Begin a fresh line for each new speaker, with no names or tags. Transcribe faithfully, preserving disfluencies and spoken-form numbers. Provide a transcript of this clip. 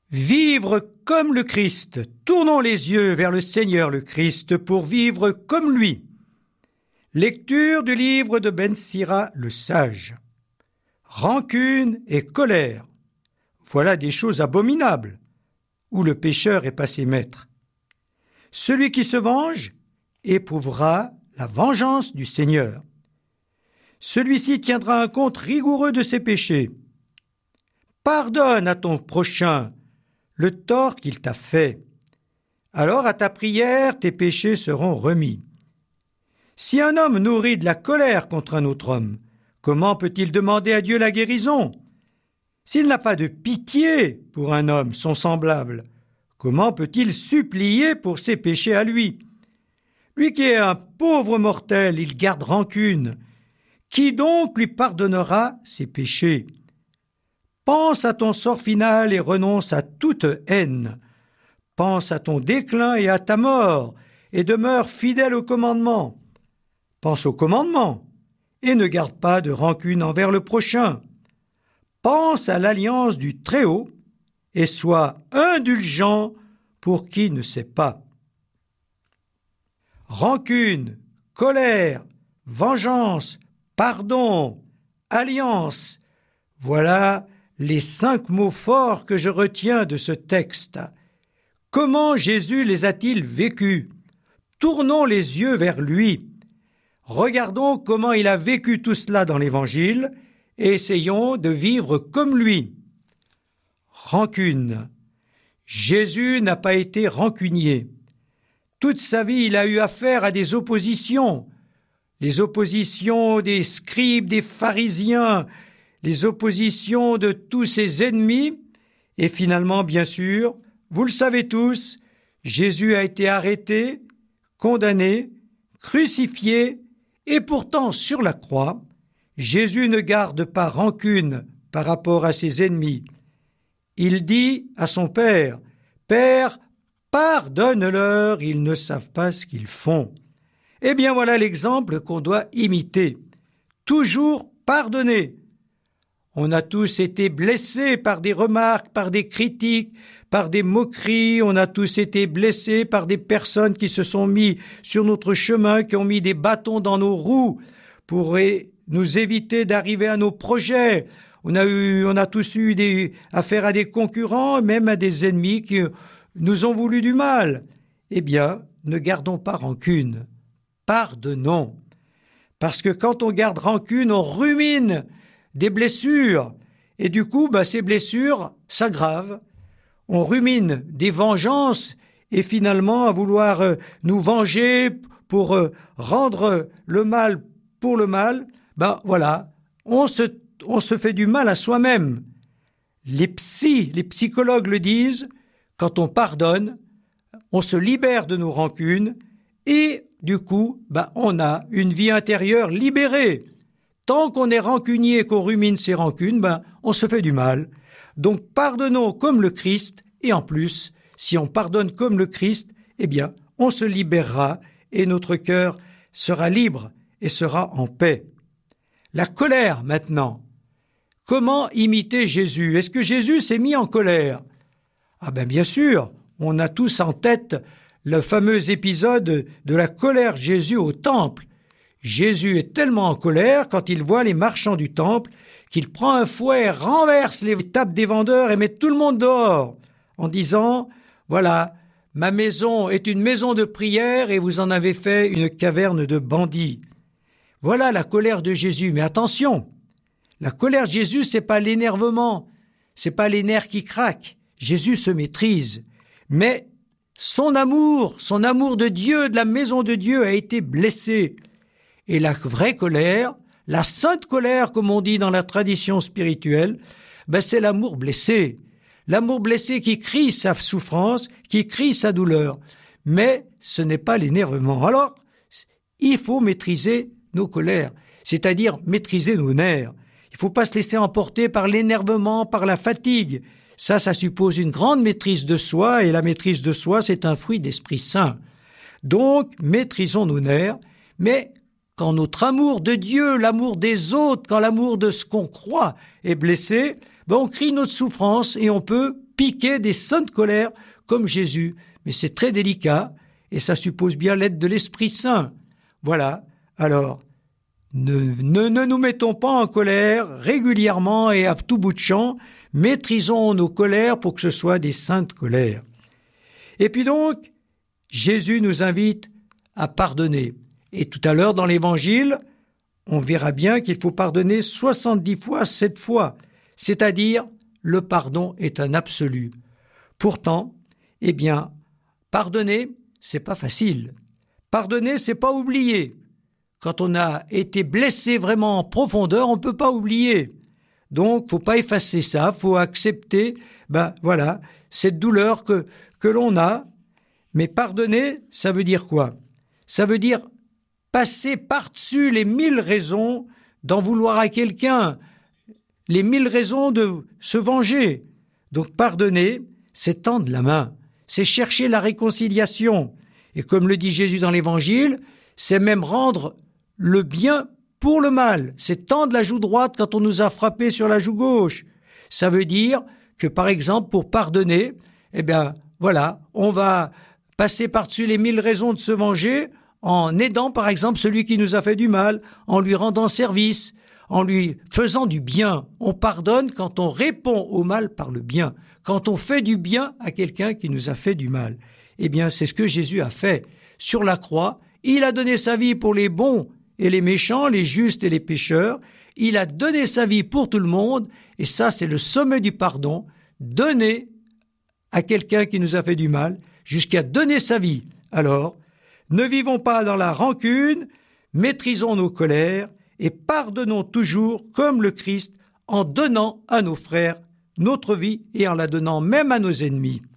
Vivre comme le Christ. Tournons les yeux vers le Seigneur le Christ pour vivre comme lui. Lecture du livre de Ben Sira le sage. Rancune et colère. Voilà des choses abominables, où le pécheur est passé maître. Celui qui se venge éprouvera la vengeance du Seigneur. Celui-ci tiendra un compte rigoureux de ses péchés. Pardonne à ton prochain le tort qu'il t'a fait. Alors à ta prière, tes péchés seront remis. Si un homme nourrit de la colère contre un autre homme, comment peut-il demander à Dieu la guérison? S'il n'a pas de pitié pour un homme, son semblable, comment peut-il supplier pour ses péchés à lui? Lui qui est un pauvre mortel, il garde rancune. Qui donc lui pardonnera ses péchés? Pense à ton sort final et renonce à toute haine. Pense à ton déclin et à ta mort, et demeure fidèle au commandement. Pense au commandement, et ne garde pas de rancune envers le prochain. Pense à l'alliance du Très-Haut, et sois indulgent pour qui ne sait pas. Rancune, colère, vengeance, pardon, alliance, voilà les cinq mots forts que je retiens de ce texte. Comment Jésus les a-t-il vécus? Tournons les yeux vers lui. Regardons comment il a vécu tout cela dans l'Évangile et essayons de vivre comme lui. Rancune. Jésus n'a pas été rancunier. Toute sa vie, il a eu affaire à des oppositions. Les oppositions des scribes, des pharisiens, les oppositions de tous ses ennemis. Et finalement, bien sûr, vous le savez tous, Jésus a été arrêté, condamné, crucifié, et pourtant sur la croix, Jésus ne garde pas rancune par rapport à ses ennemis. Il dit à son Père, « Père, pardonne-leur, ils ne savent pas ce qu'ils font. » Eh bien voilà l'exemple qu'on doit imiter. Toujours pardonner. On a tous été blessés par des remarques, par des critiques, par des moqueries. On a tous été blessés par des personnes qui se sont mis sur notre chemin, qui ont mis des bâtons dans nos roues pour nous éviter d'arriver à nos projets. On a eu, on a tous eu des, affaire à des concurrents, même à des ennemis qui nous ont voulu du mal. Eh bien, ne gardons pas rancune. Pardonnons. Parce que quand on garde rancune, on rumine des blessures. Et du coup, bah, ces blessures s'aggravent. On rumine des vengeances et finalement, à vouloir euh, nous venger pour euh, rendre le mal pour le mal, ben voilà, on se, on se fait du mal à soi-même. Les psys, les psychologues le disent, quand on pardonne, on se libère de nos rancunes et du coup, ben, on a une vie intérieure libérée. Tant qu'on est rancunier et qu'on rumine ses rancunes, ben, on se fait du mal. Donc pardonnons comme le Christ, et en plus, si on pardonne comme le Christ, eh bien, on se libérera et notre cœur sera libre et sera en paix. La colère maintenant. Comment imiter Jésus? Est-ce que Jésus s'est mis en colère? Ah ben bien sûr, on a tous en tête le fameux épisode de la colère de Jésus au temple. Jésus est tellement en colère quand il voit les marchands du temple qu'il prend un fouet, renverse les tables des vendeurs et met tout le monde dehors en disant « Voilà, ma maison est une maison de prière et vous en avez fait une caverne de bandits. » Voilà la colère de Jésus. Mais attention, la colère de Jésus, c'est pas l'énervement, c'est pas les nerfs qui craquent. Jésus se maîtrise. Mais son amour, son amour de Dieu, de la maison de Dieu a été blessé. Et la vraie colère, la sainte colère, comme on dit dans la tradition spirituelle, ben c'est l'amour blessé. L'amour blessé qui crie sa souffrance, qui crie sa douleur. Mais ce n'est pas l'énervement. Alors, il faut maîtriser nos colères, c'est-à-dire maîtriser nos nerfs. Il ne faut pas se laisser emporter par l'énervement, par la fatigue. Ça, ça suppose une grande maîtrise de soi, et la maîtrise de soi, c'est un fruit d'Esprit Saint. Donc, maîtrisons nos nerfs, mais quand notre amour de Dieu, l'amour des autres, quand l'amour de ce qu'on croit est blessé, ben on crie notre souffrance et on peut piquer des saintes colères comme Jésus. Mais c'est très délicat et ça suppose bien l'aide de l'Esprit Saint. Voilà, alors, ne, ne, ne nous mettons pas en colère régulièrement et à tout bout de champ, maîtrisons nos colères pour que ce soit des saintes colères. Et puis donc, Jésus nous invite à pardonner. Et tout à l'heure dans l'Évangile, on verra bien qu'il faut pardonner soixante-dix fois, sept fois, c'est-à-dire le pardon est un absolu. Pourtant, eh bien, pardonner, c'est pas facile. Pardonner, c'est pas oublier. Quand on a été blessé vraiment en profondeur, on ne peut pas oublier. Donc, faut pas effacer ça, faut accepter, ben voilà, cette douleur que, que l'on a. Mais pardonner, ça veut dire quoi? Ça veut dire passer par-dessus les mille raisons d'en vouloir à quelqu'un, les mille raisons de se venger. Donc, pardonner, c'est tendre la main, c'est chercher la réconciliation. Et comme le dit Jésus dans l'Évangile, c'est même rendre le bien pour le mal. C'est tendre la joue droite quand on nous a frappé sur la joue gauche. Ça veut dire que, par exemple, pour pardonner, eh bien, voilà, on va passer par-dessus les mille raisons de se venger en aidant, par exemple, celui qui nous a fait du mal, en lui rendant service, en lui faisant du bien. On pardonne quand on répond au mal par le bien, quand on fait du bien à quelqu'un qui nous a fait du mal. Eh bien, c'est ce que Jésus a fait. Sur la croix, il a donné sa vie pour les bons et les méchants, les justes et les pécheurs. Il a donné sa vie pour tout le monde. Et ça, c'est le sommet du pardon. Donner à quelqu'un qui nous a fait du mal, jusqu'à donner sa vie. Alors, ne vivons pas dans la rancune, maîtrisons nos colères et pardonnons toujours comme le Christ en donnant à nos frères notre vie et en la donnant même à nos ennemis.